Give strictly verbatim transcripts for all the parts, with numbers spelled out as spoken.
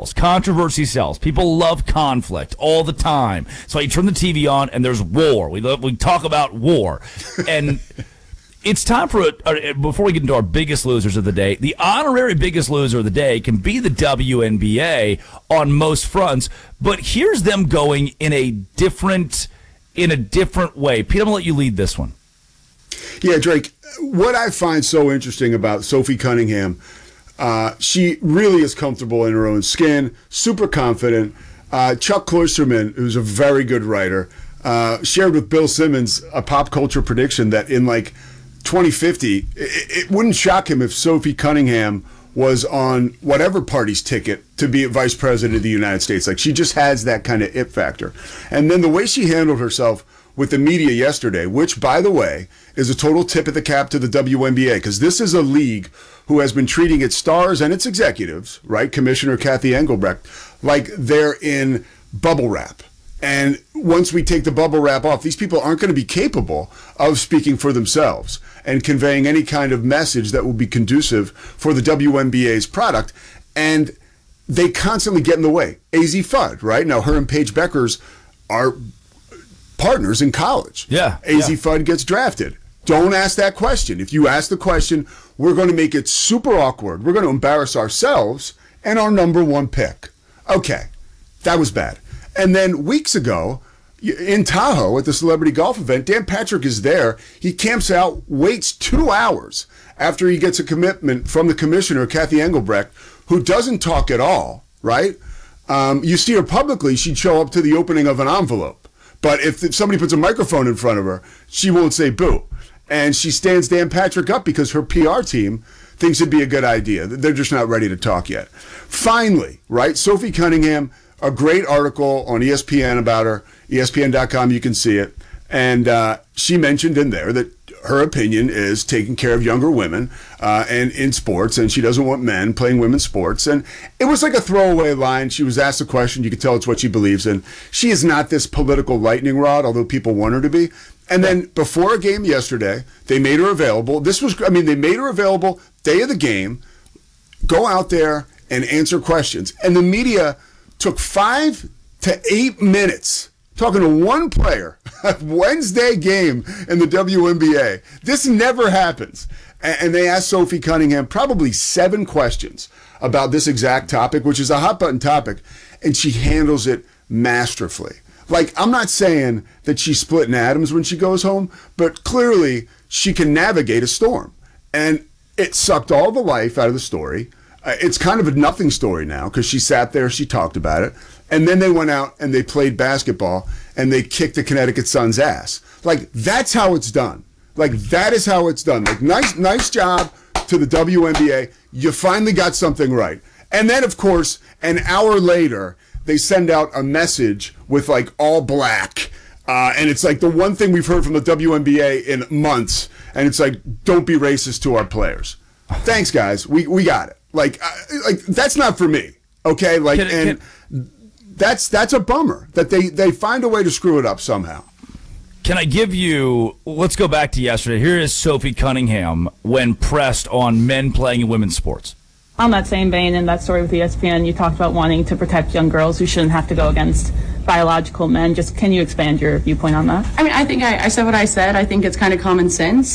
sells. Controversy sells. People love conflict all the time. So you turn the T V on and there's war. We love, we talk about war. And it's time for, a, before we get into our biggest losers of the day, the honorary biggest loser of the day can be the W N B A on most fronts. But here's them going in a different, in a different way. Pete, I'm going to let you lead this one. Yeah, Drake, what I find so interesting about Sophie Cunningham, uh, she really is comfortable in her own skin, super confident. Uh, Chuck Klosterman, who's a very good writer, uh, shared with Bill Simmons a pop culture prediction that in like twenty fifty, it, it wouldn't shock him if Sophie Cunningham was on whatever party's ticket to be vice president of the United States. Like, she just has that kind of it factor. And then the way she handled herself with the media yesterday, which, by the way, is a total tip of the cap to the W N B A, because this is a league who has been treating its stars and its executives, right, Commissioner Kathy Engelbrecht, like they're in bubble wrap. And once we take the bubble wrap off, these people aren't going to be capable of speaking for themselves and conveying any kind of message that will be conducive for the W N B A's product. And they constantly get in the way. A Z Fudd, right? Now, her and Paige Beckers are partners in college. Yeah. A Z yeah. Fudd gets drafted. Don't ask that question. If you ask the question, we're going to make it super awkward. We're going to embarrass ourselves and our number one pick. Okay, that was bad. And then weeks ago, in Tahoe at the celebrity golf event, Dan Patrick is there. He camps out, waits two hours after he gets a commitment from the commissioner, Kathy Engelbrecht, who doesn't talk at all, right? Um, you see her publicly, she'd show up to the opening of an envelope. But if, if somebody puts a microphone in front of her, she won't say boo. And she stands Dan Patrick up because her P R team thinks it'd be a good idea. They're just not ready to talk yet. Finally, right, Sophie Cunningham, a great article on E S P N about her, E S P N dot com, you can see it. And uh, she mentioned in there that her opinion is taking care of younger women uh, and in sports, and she doesn't want men playing women's sports. And it was like a throwaway line. She was asked a question. You could tell it's what she believes in. She is not this political lightning rod, although people want her to be. And then before a game yesterday, they made her available. This was, I mean, they made her available day of the game. Go out there and answer questions. And the media took five to eight minutes talking to one player, Wednesday game in the W N B A. This never happens. And they asked Sophie Cunningham probably seven questions about this exact topic, which is a hot button topic, and she handles it masterfully. Like, I'm not saying that she's splitting atoms when she goes home, but clearly she can navigate a storm. And it sucked all the life out of the story. Uh, it's kind of a nothing story now because she sat there, she talked about it, and then they went out and they played basketball and they kicked the Connecticut Sun's ass. Like, that's how it's done. Like, that is how it's done. Like, nice, nice job to the W N B A. You finally got something right. And then, of course, an hour later, they send out a message with, like, all black. Uh, and it's like the one thing we've heard from the W N B A in months. And it's like, don't be racist to our players. Thanks, guys. We we got it. Like, uh, like that's not for me. Okay? Like, Can, and can, that's that's a bummer that they, they find a way to screw it up somehow. Can I give you, let's go back to yesterday. Here is Sophie Cunningham when pressed on men playing in women's sports. On that same vein, in that story with E S P N, you talked about wanting to protect young girls who shouldn't have to go against biological men. Just can you expand your viewpoint on that? I mean, I think I, I said what I said. I think it's kind of common sense.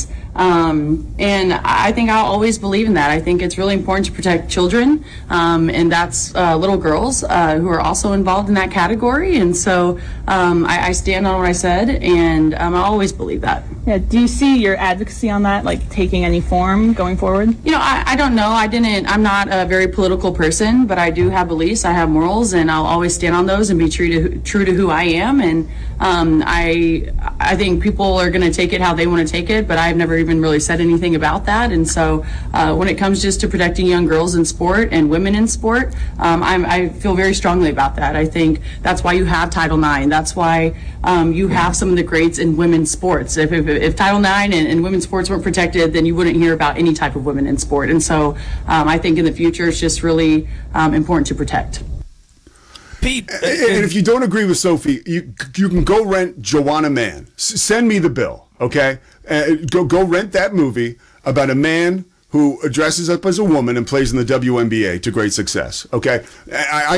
Um, and I think I'll always believe in that. I think it's really important to protect children, um, and that's uh, little girls uh, who are also involved in that category. And so um, I, I stand on what I said, and um, I always believe that. Yeah. Do you see your advocacy on that, like, taking any form going forward? You know, I, I don't know. I didn't, I'm not a very political person, but I do have beliefs. I have morals, and I'll always stand on those and be true to true to who I am. And um, I, I think people are going to take it how they want to take it, but I've never even really said anything about that. And so uh, when it comes just to protecting young girls in sport and women in sport, um, I'm, I feel very strongly about that. I think that's why you have Title nine. That's why um, you have some of the greats in women's sports. If, if, if Title nine and, and women's sports weren't protected, then you wouldn't hear about any type of women in sport. And so um, I think in the future it's just really um, important to protect. Pete, and, and if you don't agree with Sophie, you you can go rent Joanna Man. S- send me the bill, okay? Uh, go go rent that movie about a man who dresses up as a woman and plays in the W N B A to great success, okay? I, I